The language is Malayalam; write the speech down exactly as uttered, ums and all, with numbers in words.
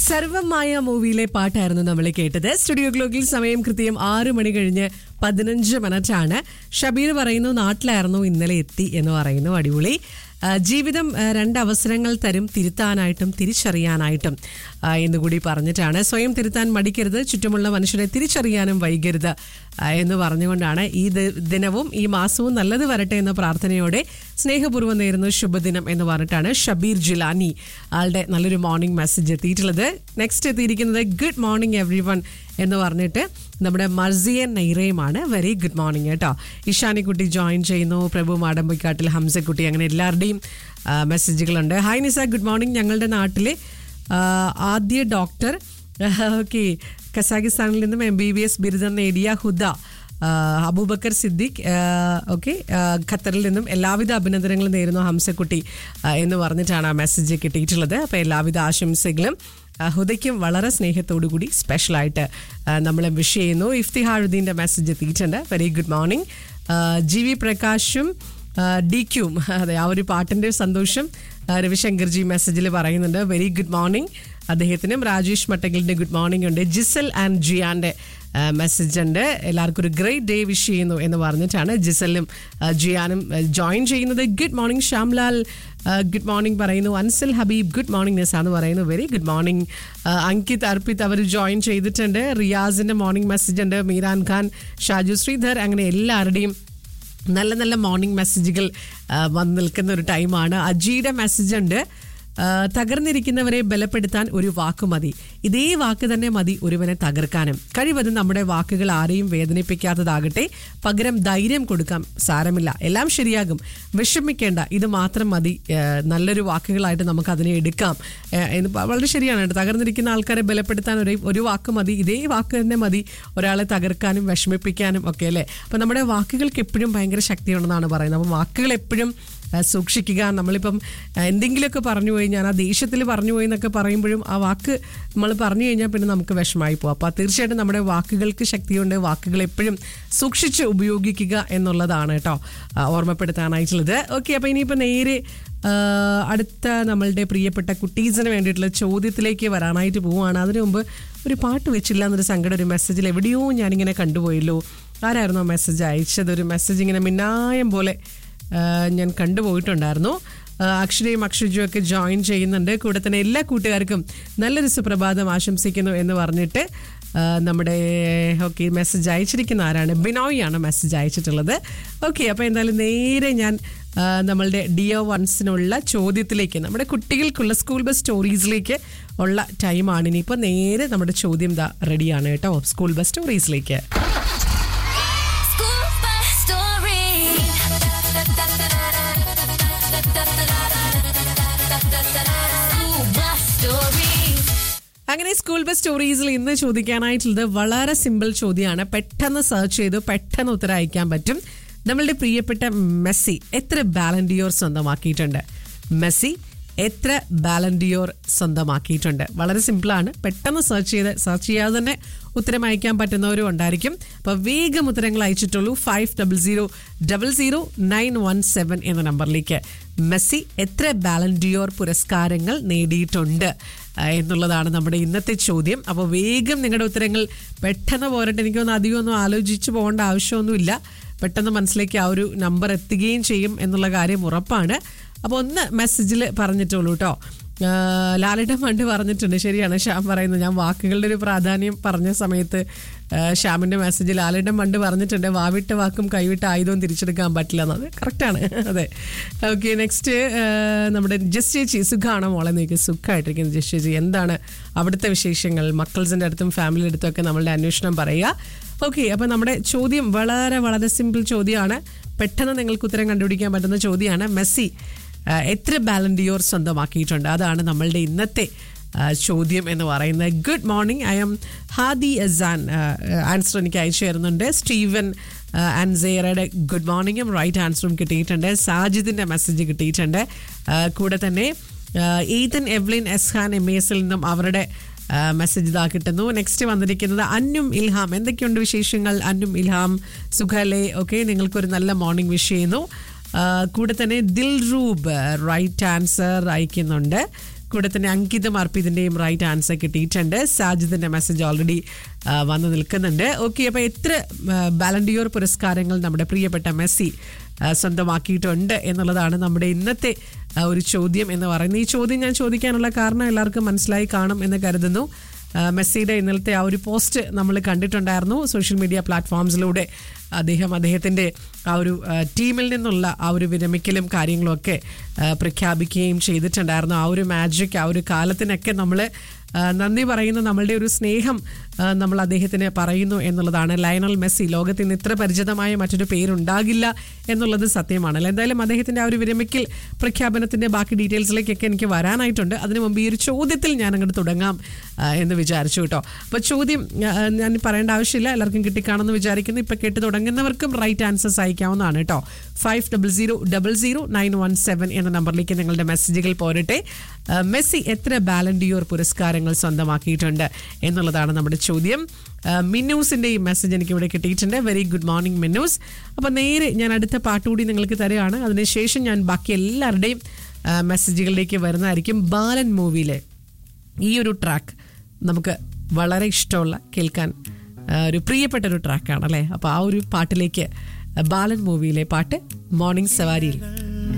സർവമായ മൂവിയിലെ പാട്ടായിരുന്നു നമ്മൾ കേട്ടത്. സ്റ്റുഡിയോ ഗ്ലോക്കിൽ സമയം കൃത്യം ആറ് മണി കഴിഞ്ഞ് പതിനഞ്ച് മിനിറ്റാണ്. ഷബീർ പറയുന്നു നാട്ടിലായിരുന്നു, ഇന്നലെ എത്തി എന്ന് പറയുന്നു. അടിപൊളി. ജീവിതം രണ്ട് അവസരങ്ങൾ തരും, തിരുത്താനായിട്ടും തിരിച്ചറിയാനായിട്ടും എന്നുകൂടി പറഞ്ഞിട്ടാണ്. സ്വയം തിരുത്താൻ മടിക്കരുത്, ചുറ്റുമുള്ള മനുഷ്യരെ തിരിച്ചറിയാനും വൈകരുത് എന്ന് പറഞ്ഞുകൊണ്ടാണ് ഈ ദിനവും ഈ മാസവും നല്ലത് വരട്ടെ എന്ന പ്രാർത്ഥനയോടെ സ്നേഹപൂർവ്വം നേരുന്നു ശുഭദിനം എന്ന് പറഞ്ഞിട്ടാണ് ഷബീർ ജിലാനി ആളുടെ നല്ലൊരു മോർണിംഗ് മെസ്സേജ് എത്തിയിട്ടുള്ളത്. നെക്സ്റ്റ് എത്തിയിരിക്കുന്നത് ഗുഡ് മോർണിംഗ് എവ്രി വൺ എന്ന് പറഞ്ഞിട്ട് നമ്മുടെ മർസിയൻ നൈറയുമാണ്. വെരി ഗുഡ് മോർണിംഗ് കേട്ടോ. ഇഷാനിക്കുട്ടി ജോയിൻ ചെയ്യുന്നു, പ്രഭു മാടമ്പക്കാട്ടിൽ, ഹംസക്കുട്ടി, അങ്ങനെ എല്ലാവരുടെയും മെസ്സേജുകളുണ്ട്. ഹായ് നിസ, ഗുഡ് മോർണിംഗ്. ഞങ്ങളുടെ നാട്ടിലെ ആദ്യ ഡോക്ടർ, ഓക്കെ, കസാഖിസ്ഥാനിൽ നിന്നും എം ബി ബി എസ് ബിരുദം നേടിയ ഹുദ അബൂബക്കർ സിദ്ദിഖ്, ഓക്കെ, ഖത്തറിൽ നിന്നും എല്ലാവിധ അഭിനന്ദനങ്ങളും നേരുന്നു ഹംസക്കുട്ടി എന്ന് പറഞ്ഞിട്ടാണ് ആ മെസ്സേജ് കിട്ടിയിട്ടുള്ളത്. അപ്പോൾ എല്ലാവിധ ആശംസകളും ഹുദയ്ക്കും വളരെ സ്നേഹത്തോടു കൂടി സ്പെഷ്യലായിട്ട് നമ്മൾ വിഷ് ചെയ്യുന്നു. ഇഫ്തിഹാറുദ്ദീൻ്റെ മെസ്സേജ് എത്തിയിട്ടുണ്ട്. Very good morning. G V പ്രകാശും D ക്യൂം, അതെ, ആ ഒരു പാട്ടിൻ്റെ സന്തോഷം രവിശങ്കർജി മെസ്സേജിൽ പറയുന്നുണ്ട്. വെരി ഗുഡ് മോർണിംഗ് അദ്ദേഹത്തിനും. രാജേഷ് മട്ടകലിൻ്റെ ഗുഡ് മോർണിംഗ് ഉണ്ട്. ജിസൽ ആൻഡ് ജിയാൻ്റെ മെസ്സേജ് ഉണ്ട്. എല്ലാവർക്കും ഒരു ഗ്രേറ്റ് ഡേ വിഷ് ചെയ്യുന്നു എന്ന് പറഞ്ഞിട്ടാണ് ജിസലും ജിയാനും ജോയിൻ ചെയ്യുന്നത്. Good morning Shyamlal, good morning പറയുന്നു. അൻസൽ ഹബീബ്, ഗുഡ് മോർണിംഗ് നിസ എന്ന് പറയുന്നു. Very good morning. Ankit, Arpit അവർ ജോയിൻ ചെയ്തിട്ടുണ്ട്. റിയാസിൻ്റെ മോർണിംഗ് മെസ്സേജ് ഉണ്ട്. മീരാൻ ഖാൻ, ഷാജു ശ്രീധർ, അങ്ങനെ എല്ലാവരുടെയും നല്ല നല്ല മോർണിംഗ് മെസ്സേജുകൾ വന്ന് നിൽക്കുന്ന ഒരു ടൈമാണ്. അജിയുടെ മെസ്സേജ് ഉണ്ട്. തകർന്നിരിക്കുന്നവരെ ബലപ്പെടുത്താൻ ഒരു വാക്ക് മതി, ഇതേ വാക്ക് തന്നെ മതി ഒരുവനെ തകർക്കാനും. കഴിവതും നമ്മുടെ വാക്കുകൾ ആരെയും വേദനിപ്പിക്കാത്തതാകട്ടെ, പകരം ധൈര്യം കൊടുക്കാം. സാരമില്ല, എല്ലാം ശരിയാകും, വിഷമിക്കേണ്ട, ഇത് മാത്രം മതി. നല്ലൊരു വാക്കുകളായിട്ട് നമുക്ക് അതിനെ എടുക്കാം എന്ന് വളരെ ശരിയാണ്. തകർന്നിരിക്കുന്ന ആൾക്കാരെ ബലപ്പെടുത്താൻ ഒരു ഒരു വാക്ക് മതി, ഇതേ വാക്ക് തന്നെ മതി ഒരാളെ തകർക്കാനും വിഷമിപ്പിക്കാനും ഒക്കെ, അല്ലേ? അപ്പം നമ്മുടെ വാക്കുകൾക്ക് എപ്പോഴും ഭയങ്കര ശക്തിയുണ്ടെന്നാണ് പറയുന്നത്. അപ്പം വാക്കുകൾ എപ്പോഴും സൂക്ഷിക്കുക. നമ്മളിപ്പം എന്തെങ്കിലുമൊക്കെ പറഞ്ഞു പോയി, ഞാൻ ആ ദേഷ്യത്തിൽ പറഞ്ഞു പോയി എന്നൊക്കെ പറയുമ്പോഴും ആ വാക്ക് നമ്മൾ പറഞ്ഞു കഴിഞ്ഞാൽ പിന്നെ നമുക്ക് വിഷമായി പോകും. അപ്പോൾ തീർച്ചയായിട്ടും നമ്മുടെ വാക്കുകൾക്ക് ശക്തിയുണ്ട്. വാക്കുകൾ എപ്പോഴും സൂക്ഷിച്ച് ഉപയോഗിക്കുക എന്നുള്ളതാണ് കേട്ടോ ഓർമ്മപ്പെടുത്താനായിട്ടുള്ളത്. ഓക്കെ, അപ്പോൾ ഇനിയിപ്പോൾ നേരെ അടുത്ത നമ്മളുടെ പ്രിയപ്പെട്ട കുട്ടീസിന് വേണ്ടിയിട്ടുള്ള ചോദ്യത്തിലേക്ക് വരാനായിട്ട് പോവുകയാണ്. അതിനു മുമ്പ് ഒരു പാട്ട് വെച്ചില്ല എന്നൊരു സങ്കടം ഒരു മെസ്സേജിൽ എവിടെയോ ഞാനിങ്ങനെ കണ്ടുപോയല്ലോ. ആരായിരുന്നു ആ മെസ്സേജ് അയച്ചത്? ഒരു മെസ്സേജ് ഇങ്ങനെ മിന്നായം പോലെ ഞാൻ കണ്ടുപോയിട്ടുണ്ടായിരുന്നു. അക്ഷരയും അക്ഷരയും ഒക്കെ ജോയിൻ ചെയ്യുന്നുണ്ട്. കൂടെ തന്നെ എല്ലാ കൂട്ടുകാർക്കും നല്ലൊരു സുപ്രഭാതം ആശംസിക്കുന്നു എന്ന് പറഞ്ഞിട്ട് നമ്മുടെ ഓക്കെ മെസ്സേജ് അയച്ചിരിക്കുന്ന ആരാണ്? ബിനോയ് ആണ് മെസ്സേജ് അയച്ചിട്ടുള്ളത്. ഓക്കെ, അപ്പോൾ എന്തായാലും നേരെ ഞാൻ നമ്മളുടെ ഡിയോ വൺസിനുള്ള ചോദ്യത്തിലേക്ക്, നമ്മുടെ കുട്ടികൾക്കുള്ള സ്കൂൾ ബസ് സ്റ്റോറീസിലേക്ക് ഉള്ള ടൈമാണ്. ഇനിയിപ്പോൾ നേരെ നമ്മുടെ ചോദ്യം ദാ റെഡിയാണ് കേട്ടോ, സ്കൂൾ ബസ് സ്റ്റോറീസിലേക്ക്. അങ്ങനെ സ്കൂൾ ബസ് സ്റ്റോറീസിൽ ഇന്ന് ചോദിക്കാനായിട്ടുള്ളത് വളരെ സിമ്പിൾ ചോദ്യമാണ്. പെട്ടെന്ന് സെർച്ച് ചെയ്തു പെട്ടെന്ന് ഉത്തരം അയക്കാൻ പറ്റും. നമ്മളുടെ പ്രിയപ്പെട്ട മെസ്സി എത്ര ബാലൻ ഡിയോർ സ്വന്തമാക്കിയിട്ടുണ്ട്? മെസ്സി എത്ര ബാലൻ ഡിയോർ സ്വന്തമാക്കിയിട്ടുണ്ട്? വളരെ സിമ്പിളാണ്. പെട്ടെന്ന് സെർച്ച് ചെയ്ത് സെർച്ച് ചെയ്യാതെ തന്നെ ഉത്തരം അയക്കാൻ പറ്റുന്നവരും ഉണ്ടായിരിക്കും. അപ്പോൾ വേഗം ഉത്തരങ്ങൾ അയച്ചിട്ടുള്ളൂ. Five double zero double zero nine one seven എന്ന നമ്പറിലേക്ക്. മെസ്സി എത്ര ബാലൻ ഡിയോർ പുരസ്കാരങ്ങൾ നേടിയിട്ടുണ്ട് എന്നുള്ളതാണ് നമ്മുടെ ഇന്നത്തെ ചോദ്യം. അപ്പോൾ വേഗം നിങ്ങളുടെ ഉത്തരങ്ങൾ പെട്ടെന്ന് പോരട്ടെ. എനിക്കൊന്നും അധികമൊന്നും ആലോചിച്ച് പോകേണ്ട ആവശ്യമൊന്നുമില്ല. പെട്ടെന്ന് മനസ്സിലേക്ക് ആ ഒരു നമ്പർ എത്തുകയും ചെയ്യും എന്നുള്ള കാര്യം ഉറപ്പാണ്. അപ്പോൾ ഒന്ന് മെസ്സേജിൽ പറഞ്ഞിട്ടുള്ളൂ കേട്ടോ. ലാലേട്ടൻ പണ്ട് പറഞ്ഞിട്ടുണ്ട്, ശരിയാണ് ശ്യാം പറയുന്നത്. ഞാൻ വാക്കുകളുടെ ഒരു പ്രാധാന്യം പറഞ്ഞ സമയത്ത് ശ്യാമിൻ്റെ മെസ്സേജ് ലാലേട്ടൻ പണ്ട് പറഞ്ഞിട്ടുണ്ട്, വാവിട്ട വാക്കും കൈവിട്ട ആയുധവും തിരിച്ചെടുക്കാൻ പറ്റില്ല എന്നത്. കറക്റ്റാണ്, അതെ. ഓക്കെ, നെക്സ്റ്റ് നമ്മുടെ ജസ്റ്റ് ചേച്ചി, സുഖമാണോ മോളെ? നോക്കി സുഖമായിട്ടിരിക്കുന്നു ജസ്റ്റ് ചേച്ചി. എന്താണ് അവിടുത്തെ വിശേഷങ്ങൾ? മക്കൾസിൻ്റെ അടുത്തും ഫാമിലിയുടെ അടുത്തും ഒക്കെ നമ്മളുടെ അന്വേഷണം പറയുക. ഓക്കെ, അപ്പോൾ നമ്മുടെ ചോദ്യം വളരെ വളരെ സിമ്പിൾ ചോദ്യമാണ്. പെട്ടെന്ന് നിങ്ങൾക്ക് ഉത്തരം കണ്ടുപിടിക്കാൻ പറ്റുന്ന ചോദ്യമാണ്. മെസ്സി എത്ര ബാലൻ ഡിയോർ സ്വന്തമാക്കിയിട്ടുണ്ട്? അതാണ് നമ്മളുടെ ഇന്നത്തെ ചോദ്യം എന്ന് പറയുന്നത്. Good morning, I M Hadi അസാൻ. Answer എനിക്ക് അയച്ചു തരുന്നുണ്ട്. സ്റ്റീവൻ ആൻഡ് സെയറയുടെ ഗുഡ് മോർണിംഗും റൈറ്റ് ആൻസറും കിട്ടിയിട്ടുണ്ട്. സാജിദിൻ്റെ മെസ്സേജ് കിട്ടിയിട്ടുണ്ട്. കൂടെ തന്നെ Ethan Evelyn Eshan M A എസിൽ നിന്നും അവരുടെ മെസ്സേജ് ഇതാ കിട്ടുന്നു. നെക്സ്റ്റ് വന്നിരിക്കുന്നത് അന്നും ഇൽഹാം. എന്തൊക്കെയുണ്ട് വിശേഷങ്ങൾ അന്നും ഇൽഹാം? സുഖല്ലേ? ഓക്കെ, നിങ്ങൾക്കൊരു നല്ല മോർണിംഗ് വിഷ് ചെയ്യുന്നു. കൂടെ തന്നെ ദിൽറൂബ് റൈറ്റ് ആൻസർ അയക്കുന്നുണ്ട്. കൂടെ തന്നെ അങ്കിതും അർപ്പിതിൻ്റെയും റൈറ്റ് ആൻസർ കിട്ടിയിട്ടുണ്ട്. സാജിദിൻ്റെ മെസ്സേജ് ഓൾറെഡി വന്ന് നിൽക്കുന്നുണ്ട്. ഓക്കെ, അപ്പോൾ എത്ര ബാലൻഡിയോർ പുരസ്കാരങ്ങൾ നമ്മുടെ പ്രിയപ്പെട്ട മെസ്സി സ്വന്തമാക്കിയിട്ടുണ്ട് എന്നുള്ളതാണ് നമ്മുടെ ഇന്നത്തെ ഒരു ചോദ്യം എന്ന് പറയുന്നത്. ഈ ചോദ്യം ഞാൻ ചോദിക്കാനുള്ള കാരണം എല്ലാവർക്കും മനസ്സിലായി കാണും എന്ന് കരുതുന്നു. മെസ്സിയുടെ ഇന്നലത്തെ ആ ഒരു പോസ്റ്റ് നമ്മൾ കണ്ടിട്ടുണ്ടായിരുന്നു സോഷ്യൽ മീഡിയ പ്ലാറ്റ്ഫോംസിലൂടെ. അദ്ദേഹം അദ്ദേഹത്തിൻ്റെ ആ ഒരു ടീമിൽ നിന്നുള്ള ആ ഒരു വിരമിക്കലും കാര്യങ്ങളും ഒക്കെ പ്രഖ്യാപിക്കുകയും ചെയ്തിട്ടുണ്ടായിരുന്നു. ആ ഒരു മാജിക്, ആ ഒരു കാലത്തിനൊക്കെ നമ്മൾ നന്ദി പറയുന്ന നമ്മളുടെ ഒരു സ്നേഹം നമ്മൾ അദ്ദേഹത്തിന് പറയുന്നു എന്നുള്ളതാണ്. ലയണൽ മെസ്സി, ലോകത്തിന് ഇത്ര പരിചിതമായ മറ്റൊരു പേരുണ്ടാകില്ല എന്നുള്ളത് സത്യമാണല്ലോ. എന്തായാലും അദ്ദേഹത്തിൻ്റെ ആ ഒരു വിരമിക്കൽ പ്രഖ്യാപനത്തിൻ്റെ ബാക്കി ഡീറ്റെയിൽസിലേക്കൊക്കെ എനിക്ക് വരാനായിട്ടുണ്ട്. അതിനു മുമ്പ് ഈ ഒരു ചോദ്യത്തിൽ ഞാൻ അങ്ങോട്ട് തുടങ്ങാം എന്ന് വിചാരിച്ചു കേട്ടോ. അപ്പോൾ ചോദ്യം ഞാൻ പറയേണ്ട ആവശ്യമില്ല, എല്ലാവർക്കും കിട്ടിക്കാണെന്ന് വിചാരിക്കുന്നു. ഇപ്പോൾ കേട്ട് തുടങ്ങുന്നവർക്കും റൈറ്റ് ആൻസേഴ്സ് അയക്കാവുന്നതാണ് കേട്ടോ. Five double zero double zero nine one seven എന്ന നമ്പറിലേക്ക് നിങ്ങളുടെ മെസ്സേജുകൾ പോരട്ടെ. മെസ്സി എത്ര ബാലൻഡിയോർ പുരസ്കാരങ്ങൾ സ്വന്തമാക്കിയിട്ടുണ്ട് എന്നുള്ളതാണ് നമ്മുടെ ചോദ്യം. മിന്നൂസിൻ്റെ ഈ മെസ്സേജ് എനിക്ക് ഇവിടെ കിട്ടിയിട്ടുണ്ട്. Very good morning Minnu's. അപ്പോൾ നേരെ ഞാൻ അടുത്ത പാട്ടുകൂടി നിങ്ങൾക്ക് തരികയാണ്. അതിനുശേഷം ഞാൻ ബാക്കി എല്ലാവരുടെയും മെസ്സേജുകളിലേക്ക് വരുന്നതായിരിക്കും. ബാലൻ മൂവിയിലെ ഈ ഒരു ട്രാക്ക് നമുക്ക് വളരെ ഇഷ്ടമുള്ള, കേൾക്കാൻ ഒരു പ്രിയപ്പെട്ട ഒരു ട്രാക്കാണ് അല്ലേ. അപ്പോൾ ആ ഒരു പാട്ടിലേക്ക്, ബാലൻ മൂവിയിലെ പാട്ട് മോർണിംഗ് സവാരിയിൽ.